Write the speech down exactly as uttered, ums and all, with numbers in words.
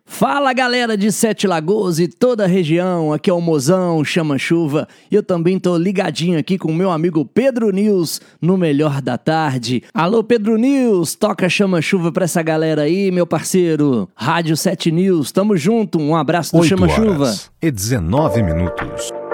Fala galera de Sete Lagoas e toda a região, aqui é o Mozão, Chama Chuva, e eu também tô ligadinho aqui com o meu amigo Pedro News no Melhor da Tarde. Alô Pedro News, toca Chama Chuva pra essa galera aí, meu parceiro. Rádio Sete News, tamo junto, um abraço do Chama Chuva. oito horas e dezenove minutos.